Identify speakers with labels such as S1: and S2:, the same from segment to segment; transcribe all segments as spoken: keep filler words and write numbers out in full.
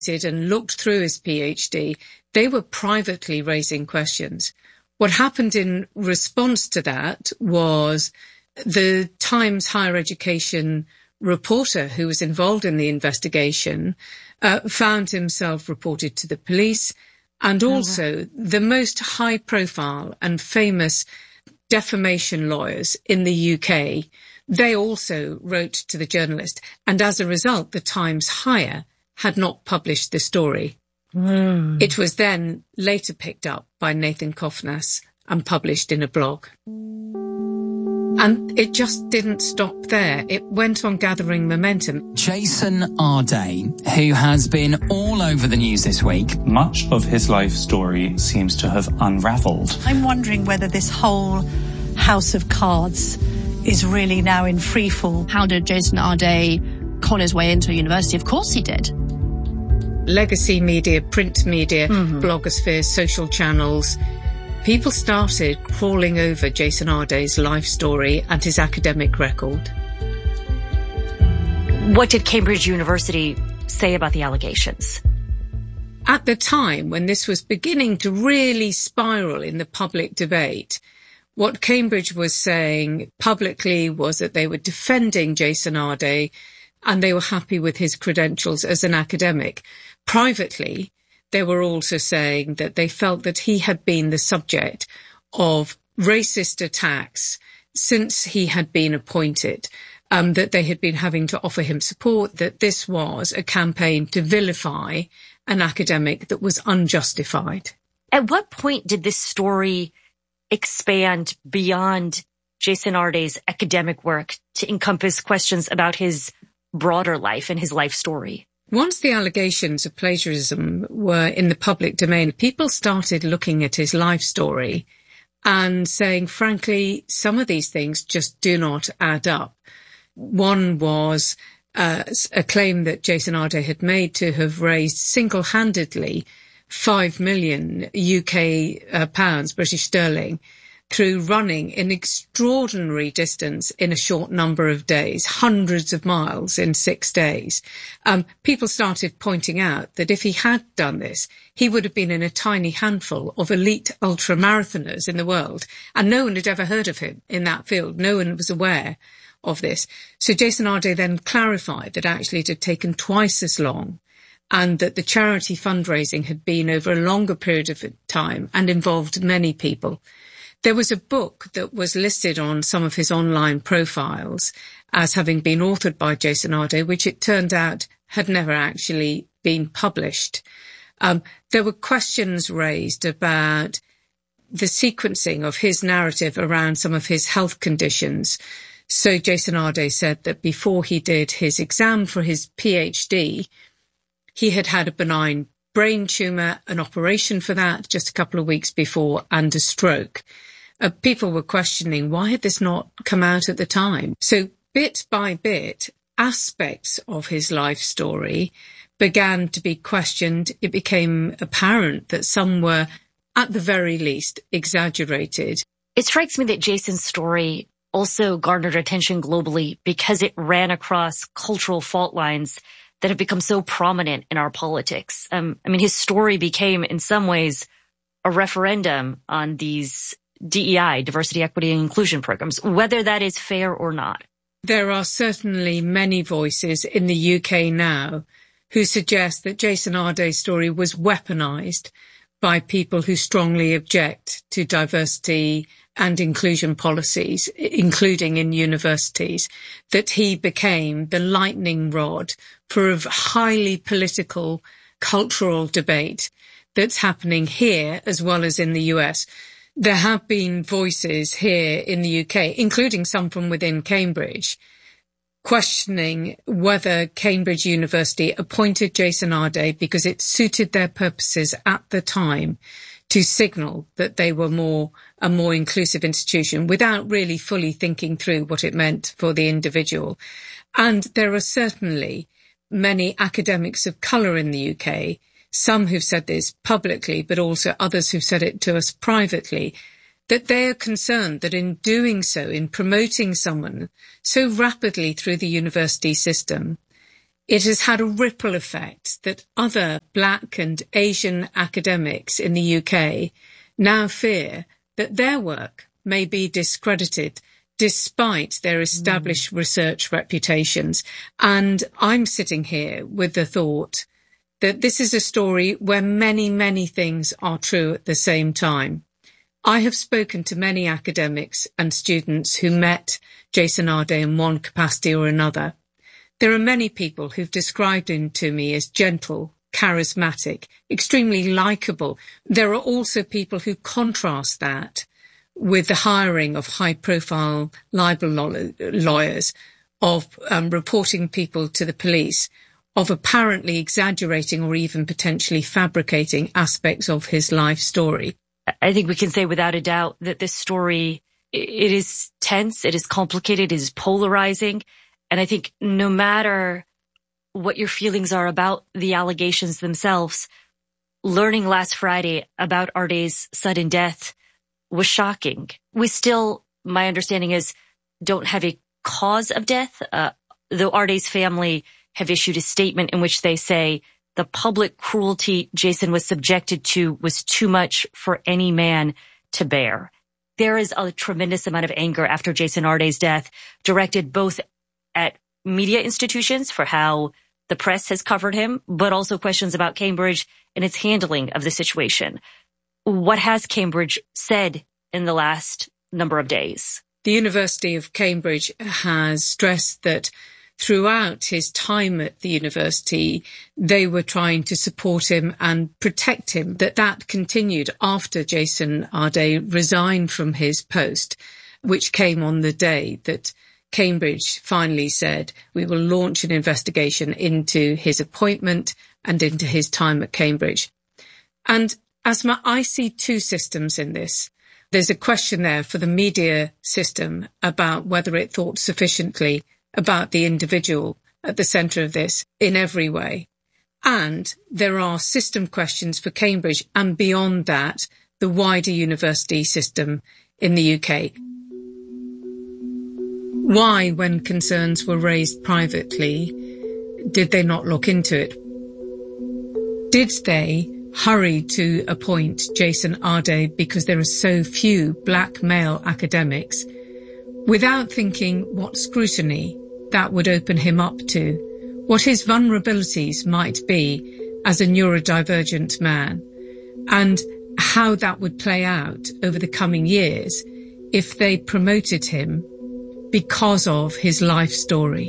S1: and looked through his PhD, they were privately raising questions. What happened in response to that was the Times higher education reporter who was involved in the investigation uh, found himself reported to the police, and also mm-hmm. the most high-profile and famous defamation lawyers in the U K, they also wrote to the journalist. And as a result, the Times Higher had not published the story. Mm. It was then later picked up by Nathan Kofnas and published in a blog. And it just didn't stop there. It went on gathering momentum.
S2: Jason Arday, who has been all over the news this week.
S3: Much of his life story seems to have unravelled.
S4: I'm wondering whether this whole house of cards is really now in freefall.
S5: How did Jason Arday con his way into a university? Of course he did.
S1: Legacy media, print media, mm-hmm. blogosphere, social channels. People started crawling over Jason Arday's life story and his academic record.
S6: What did Cambridge University say about the allegations?
S1: At the time when this was beginning to really spiral in the public debate, what Cambridge was saying publicly was that they were defending Jason Arday and they were happy with his credentials as an academic. Privately, they were also saying that they felt that he had been the subject of racist attacks since he had been appointed, um, that they had been having to offer him support, that this was a campaign to vilify an academic that was unjustified.
S6: At what point did this story expand beyond Jason Arday's academic work to encompass questions about his broader life and his life story?
S1: Once the allegations of plagiarism were in the public domain, people started looking at his life story and saying, frankly, some of these things just do not add up. One was uh, a claim that Jason Arday had made to have raised single-handedly five million U K uh, pounds, British sterling, through running an extraordinary distance in a short number of days, hundreds of miles in six days. Um, people started pointing out that if he had done this, he would have been in a tiny handful of elite ultramarathoners in the world, and no one had ever heard of him in that field. No one was aware of this. So Jason Arday then clarified that actually it had taken twice as long, and that the charity fundraising had been over a longer period of time and involved many people. There was a book that was listed on some of his online profiles as having been authored by Jason Arday, which it turned out had never actually been published. Um, there were questions raised about the sequencing of his narrative around some of his health conditions. So Jason Arday said that before he did his exam for his PhD, he had had a benign brain tumour, an operation for that just a couple of weeks before, and a stroke. Uh, people were questioning, why had this not come out at the time? So bit by bit, aspects of his life story began to be questioned. It became apparent that some were, at the very least, exaggerated.
S6: It strikes me that Jason's story also garnered attention globally because it ran across cultural fault lines that have become so prominent in our politics. Um, I mean, his story became, in some ways, a referendum on these D E I, diversity, equity, and inclusion programs, whether that is fair or not.
S1: There are certainly many voices in the U K now who suggest that Jason Arday's story was weaponized by people who strongly object to diversity and inclusion policies, including in universities, that he became the lightning rod for a highly political, cultural debate that's happening here as well as in the U S. There have been voices here in the U K, including some from within Cambridge, questioning whether Cambridge University appointed Jason Arday because it suited their purposes at the time to signal that they were more a more inclusive institution without really fully thinking through what it meant for the individual. And there are certainly many academics of colour in the U K, some who've said this publicly, but also others who've said it to us privately, that they are concerned that in doing so, in promoting someone so rapidly through the university system, it has had a ripple effect that other Black and Asian academics in the U K now fear that their work may be discredited despite their established mm. research reputations. And I'm sitting here with the thought that this is a story where many, many things are true at the same time. I have spoken to many academics and students who met Jason Arday in one capacity or another. There are many people who've described him to me as gentle, charismatic, extremely likable. There are also people who contrast that with the hiring of high-profile libel lawyers, of um, reporting people to the police, of apparently exaggerating or even potentially fabricating aspects of his life story.
S6: I think we can say without a doubt that this story, it is tense, it is complicated, it is polarizing. And I think no matter what your feelings are about the allegations themselves, learning last Friday about Arday's sudden death was shocking. We still, my understanding is, don't have a cause of death, uh, though Arday's family have issued a statement in which they say the public cruelty Jason was subjected to was too much for any man to bear. There is a tremendous amount of anger after Jason Arday's death, directed both at media institutions for how the press has covered him, but also questions about Cambridge and its handling of the situation. What has Cambridge said in the last number of days?
S1: The University of Cambridge has stressed that throughout his time at the university, they were trying to support him and protect him, that that continued after Jason Arday resigned from his post, which came on the day that Cambridge finally said, we will launch an investigation into his appointment and into his time at Cambridge. And Asma, I see two systems in this. There's a question there for the media system about whether it thought sufficiently about the individual at the centre of this in every way. And there are system questions for Cambridge and beyond that, the wider university system in the U K. Why, when concerns were raised privately, did they not look into it? Did they hurry to appoint Jason Arday because there are so few Black male academics without thinking what scrutiny that would open him up to, what his vulnerabilities might be as a neurodivergent man, and how that would play out over the coming years if they promoted him because of his life story?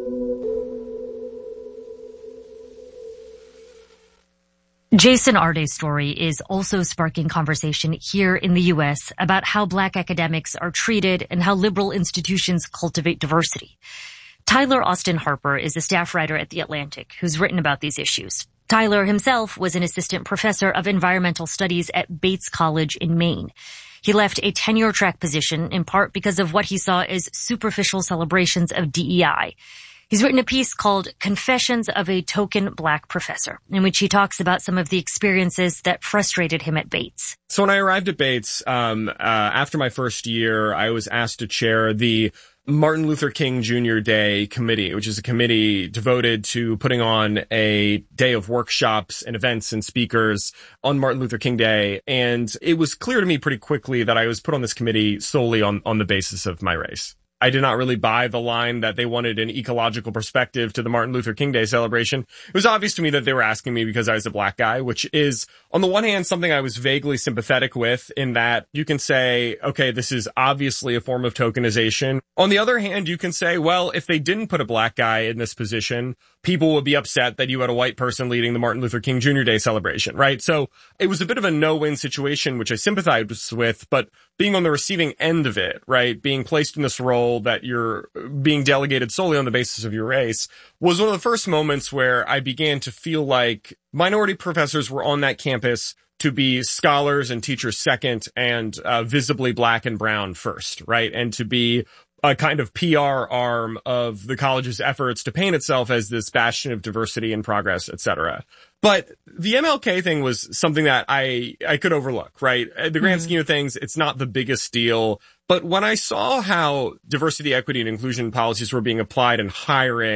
S6: Jason Arday's story is also sparking conversation here in the U S about how Black academics are treated and how liberal institutions cultivate diversity. Tyler Austin Harper is a staff writer at The Atlantic who's written about these issues. Tyler himself was an assistant professor of environmental studies at Bates College in Maine. He left a tenure-track position in part because of what he saw as superficial celebrations of D E I. He's written a piece called Confessions of a Token Black Professor, in which he talks about some of the experiences that frustrated him at Bates.
S7: So when I arrived at Bates, um, uh, after my first year, I was asked to chair the Martin Luther King Junior Day Committee, which is a committee devoted to putting on a day of workshops and events and speakers on Martin Luther King Day. And it was clear to me pretty quickly that I was put on this committee solely on, on the basis of my race. I did not really buy the line that they wanted an ecological perspective to the Martin Luther King Day celebration. It was obvious to me that they were asking me because I was a Black guy, which is, on the one hand, something I was vaguely sympathetic with, in that you can say, okay, this is obviously a form of tokenization. On the other hand, you can say, well, if they didn't put a Black guy in this position, people would be upset that you had a white person leading the Martin Luther King Junior Day celebration, right? So it was a bit of a no-win situation, which I sympathized with, but being on the receiving end of it, right, being placed in this role that you're being delegated solely on the basis of your race, was one of the first moments where I began to feel like minority professors were on that campus to be scholars and teachers second, and uh, visibly Black and brown first, right? And to be a kind of P R arm of the college's efforts to paint itself as this bastion of diversity and progress, et cetera. But the M L K thing was something that I, I could overlook, right? The grand mm-hmm. scheme of things, it's not the biggest deal. But when I saw how diversity, equity, and inclusion policies were being applied in hiring,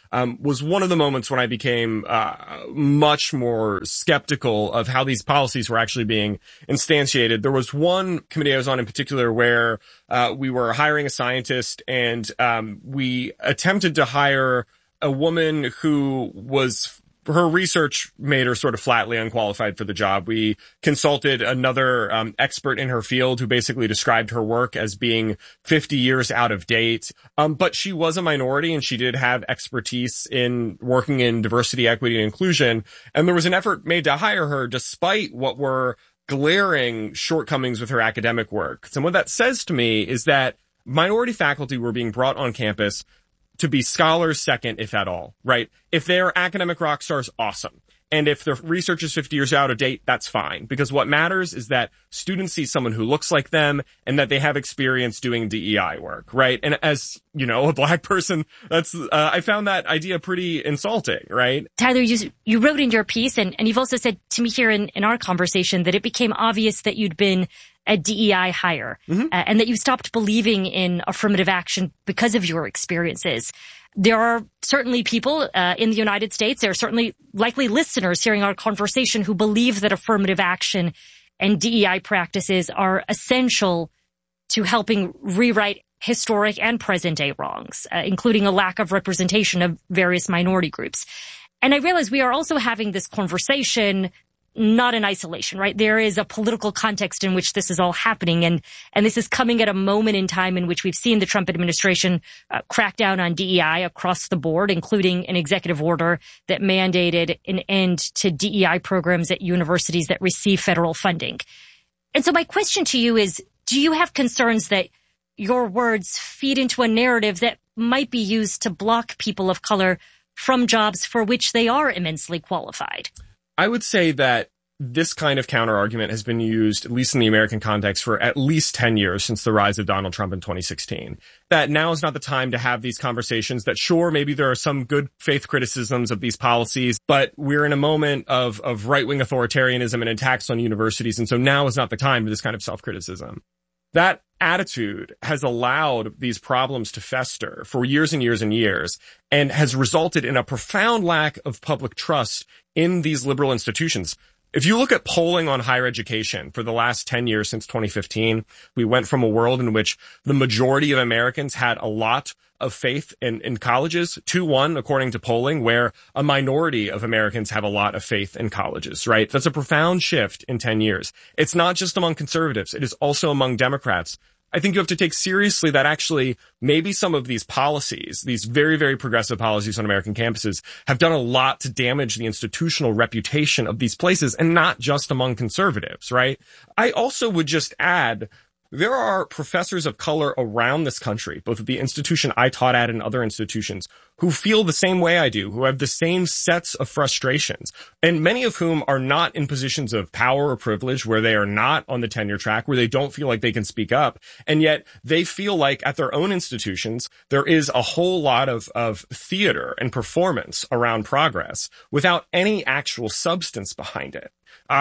S7: um, was one of the moments when I became uh, much more skeptical of how these policies were actually being instantiated. There was one committee I was on in particular where uh, we were hiring a scientist, and um, we attempted to hire a woman who was, her research made her sort of flatly unqualified for the job. We consulted another um, expert in her field who basically described her work as being fifty years out of date. Um, but she was a minority, and she did have expertise in working in diversity, equity, and inclusion. And there was an effort made to hire her despite what were glaring shortcomings with her academic work. So what that says to me is that minority faculty were being brought on campus to be scholars second, if at all, right? If they're academic rock stars, awesome. And if their research is fifty years out of date, that's fine. Because what matters is that students see someone who looks like them and that they have experience doing D E I work, right? And as, you know, a black person, that's, uh, I found that idea pretty insulting, right?
S6: Tyler, you, you wrote in your piece, and, and you've also said to me here in, in our conversation that it became obvious that you'd been a D E I hire, mm-hmm. uh, and that you stopped believing in affirmative action because of your experiences. There are certainly people uh, in the United States, there are certainly likely listeners hearing our conversation who believe that affirmative action and D E I practices are essential to helping rewrite historic and present-day wrongs, uh, including a lack of representation of various minority groups. And I realize we are also having this conversation not in isolation, right? There is a political context in which this is all happening, and and this is coming at a moment in time in which we've seen the Trump administration uh, crack down on D E I across the board, including an executive order that mandated an end to D E I programs at universities that receive federal funding. And so my question to you is, do you have concerns that your words feed into a narrative that might be used to block people of color from jobs for which they are immensely qualified?
S7: I would say that this kind of counter-argument has been used, at least in the American context, for at least ten years since the rise of Donald Trump in twenty sixteen. That now is not the time to have these conversations, that sure, maybe there are some good faith criticisms of these policies, but we're in a moment of, of right-wing authoritarianism and attacks on universities, and so now is not the time for this kind of self-criticism. That attitude has allowed these problems to fester for years and years and years, and has resulted in a profound lack of public trust in these liberal institutions. If you look at polling on higher education for the last ten years since twenty fifteen, we went from a world in which the majority of Americans had a lot of faith in, in colleges to one, according to polling, where a minority of Americans have a lot of faith in colleges, right? That's a profound shift in ten years. It's not just among conservatives. It is also among Democrats. I think you have to take seriously that actually maybe some of these policies, these very, very progressive policies on American campuses, have done a lot to damage the institutional reputation of these places, and not just among conservatives, right? I also would just add, there are professors of color around this country, both at the institution I taught at and other institutions, who feel the same way I do, who have the same sets of frustrations, and many of whom are not in positions of power or privilege, where they are not on the tenure track, where they don't feel like they can speak up, and yet they feel like at their own institutions, there is a whole lot of, of theater and performance around progress without any actual substance behind it.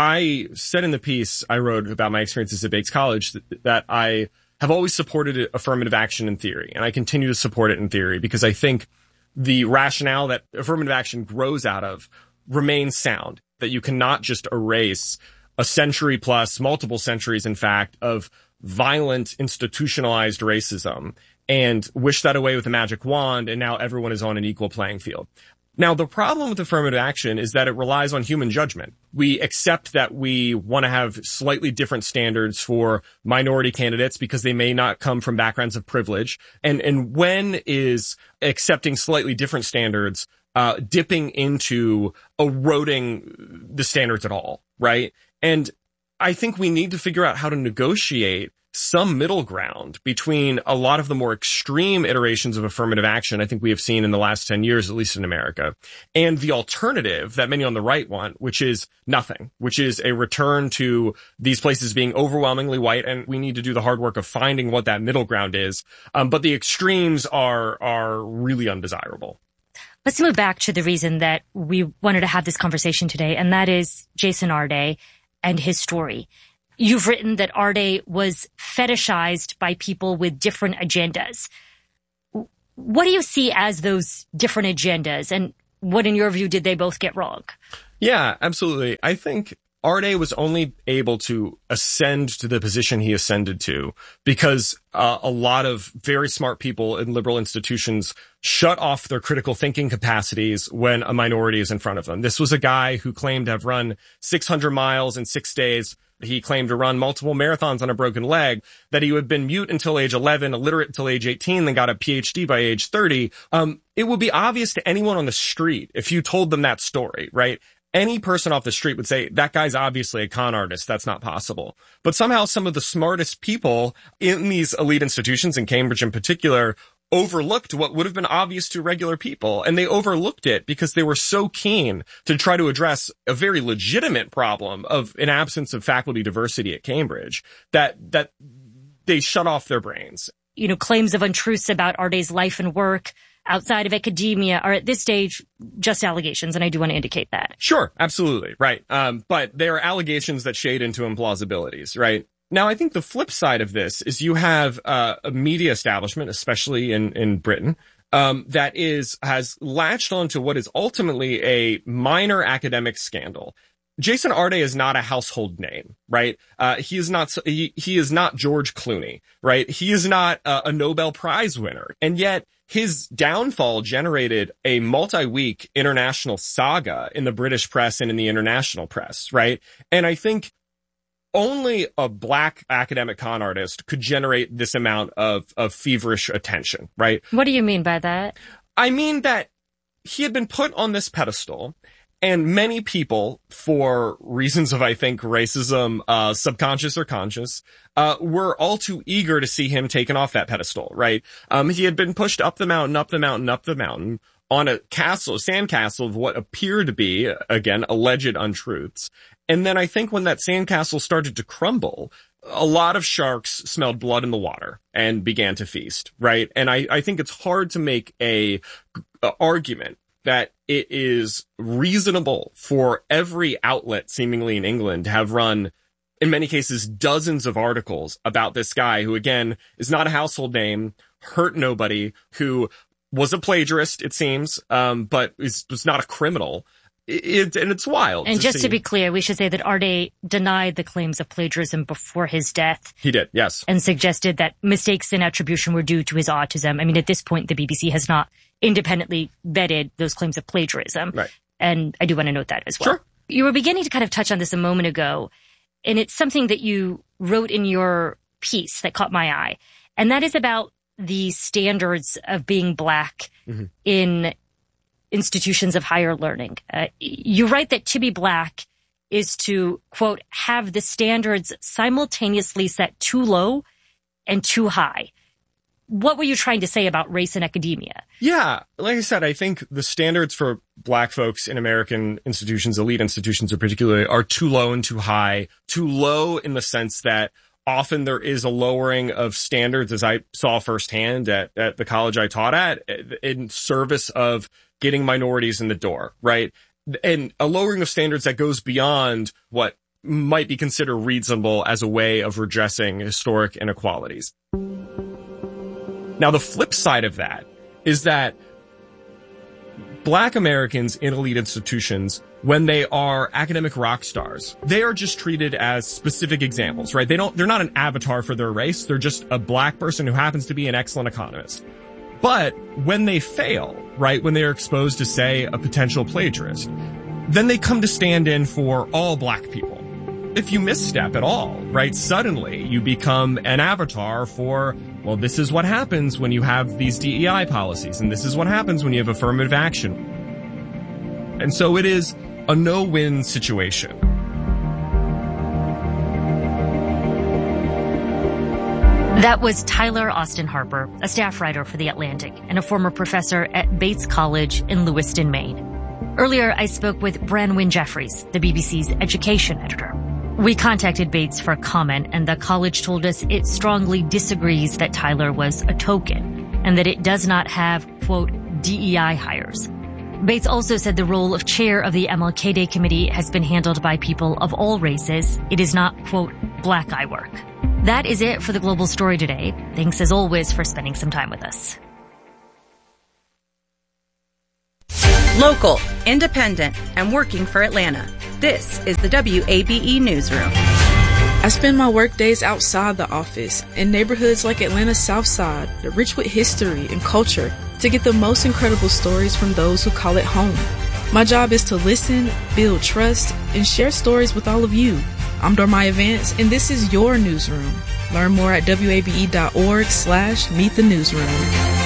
S7: I said in the piece I wrote about my experiences at Bates College that, that I have always supported affirmative action in theory, and I continue to support it in theory because I think the rationale that affirmative action grows out of remains sound, that you cannot just erase a century plus, multiple centuries, in fact, of violent institutionalized racism and wish that away with a magic wand, and now everyone is on an equal playing field. Now, the problem with affirmative action is that it relies on human judgment. We accept that we want to have slightly different standards for minority candidates because they may not come from backgrounds of privilege. And, and when is accepting slightly different standards, uh, dipping into eroding the standards at all, right? And I think we need to figure out how to negotiate some middle ground between a lot of the more extreme iterations of affirmative action I think we have seen in the last ten years, at least in America, and the alternative that many on the right want, which is nothing, which is a return to these places being overwhelmingly white, and we need to do the hard work of finding what that middle ground is. Um, but the extremes are are really undesirable.
S6: Let's move back to the reason that we wanted to have this conversation today, and that is Jason Arde and his story. You've written that Arde was fetishized by people with different agendas. What do you see as those different agendas, and what, in your view, did they both get wrong?
S7: Yeah, absolutely. I think Ardea was only able to ascend to the position he ascended to because uh, a lot of very smart people in liberal institutions shut off their critical thinking capacities when a minority is in front of them. This was a guy who claimed to have run six hundred miles in six days. He claimed to run multiple marathons on a broken leg, that he had been mute until age eleven, illiterate until age eighteen, then got a P H D by age thirty. Um, it would be obvious to anyone on the street if you told them that story, right? Any person off the street would say, that guy's obviously a con artist. That's not possible. But somehow some of the smartest people in these elite institutions, in Cambridge in particular, overlooked what would have been obvious to regular people. And they overlooked it because they were so keen to try to address a very legitimate problem of an absence of faculty diversity at Cambridge that, that they shut off their brains.
S6: You know, claims of untruths about Ardea's life and work outside of academia are at this stage just allegations, and I do want to indicate that.
S7: Sure, absolutely, right. Um, but they are allegations that shade into implausibilities, right? Now, I think the flip side of this is you have uh, a media establishment, especially in, in Britain, um, that is has latched onto what is ultimately a minor academic scandal. Jason Ardea is not a household name, right? Uh, he is not, he, he is not George Clooney, right? He is not a, a Nobel Prize winner. And yet his downfall generated a multi-week international saga in the British press and in the international press, right? And I think only a black academic con artist could generate this amount of, of feverish attention, right?
S6: What do you mean by that?
S7: I mean that he had been put on this pedestal. And many people, for reasons of, I think, racism, uh, subconscious or conscious, uh, were all too eager to see him taken off that pedestal, right? Um, he had been pushed up the mountain, up the mountain, up the mountain on a castle, a sandcastle of what appeared to be, again, alleged untruths. And then I think when that sandcastle started to crumble, a lot of sharks smelled blood in the water and began to feast, right? And I, I think it's hard to make a, a argument that it is reasonable for every outlet seemingly in England to have run, in many cases, dozens of articles about this guy who, again, is not a household name, hurt nobody, who was a plagiarist, it seems, um, but is, was not a criminal. It, and it's wild.
S6: And
S7: to
S6: just
S7: see.
S6: to be clear, we should say that Ardea denied the claims of plagiarism before his death.
S7: He did, yes.
S6: And suggested that mistakes in attribution were due to his autism. I mean, at this point, the B B C has not independently vetted those claims of plagiarism.
S7: Right.
S6: And I do want to note that as well.
S7: Sure.
S6: You were beginning to kind of touch on this a moment ago, and it's something that you wrote in your piece that caught my eye. And that is about the standards of being black mm-hmm. in institutions of higher learning. Uh, you write that to be black is to, quote, have the standards simultaneously set too low and too high. What were you trying to say about race in academia?
S7: Yeah, like I said, I think the standards for black folks in American institutions, elite institutions in particular, are too low and too high. Too low in the sense that often there is a lowering of standards, as I saw firsthand at, at the college I taught at, in service of getting minorities in the door, right? And a lowering of standards that goes beyond what might be considered reasonable as a way of redressing historic inequalities. Now, the flip side of that is that black Americans in elite institutions, when they are academic rock stars, they are just treated as specific examples, right? They don't, they're not an avatar for their race. They're just a black person who happens to be an excellent economist. But when they fail, right, when they are exposed to, say, a potential plagiarist, then they come to stand in for all black people. If you misstep at all, right, suddenly you become an avatar for, well, this is what happens when you have these D E I policies, and this is what happens when you have affirmative action. And so it is a no-win situation.
S6: That was Tyler Austin Harper, a staff writer for The Atlantic and a former professor at Bates College in Lewiston, Maine. Earlier, I spoke with Branwen Jeffries, the B B C's education editor. We contacted Bates for comment, and the college told us it strongly disagrees that Tyler was a token and that it does not have, quote, D E I hires. Bates also said the role of chair of the M L K Day committee has been handled by people of all races. It is not, quote, black eye work. That is it for the Global Story today. Thanks as always for spending some time with us.
S8: Local, independent, and working for Atlanta. This is the W A B E Newsroom.
S9: I spend my work days outside the office, in neighborhoods like Atlanta's South Side, rich with history and culture, to get the most incredible stories from those who call it home. My job is to listen, build trust, and share stories with all of you. I'm Dormaya Vance, and this is your newsroom. Learn more at W A B E dot org slash meet the newsroom.